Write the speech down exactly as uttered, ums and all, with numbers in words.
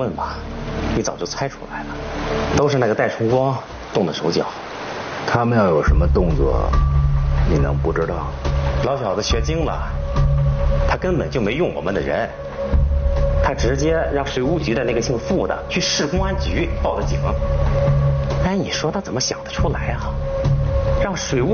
问吧，你早就猜出来了，都是那个戴崇光动的手脚。 他们要有什么动作，你能不知道？ 老小子学精了，他根本就没用我们的人，他直接让水务局的那个姓傅的去市公安局报的警。哎，你说他怎么想得出来啊？让水务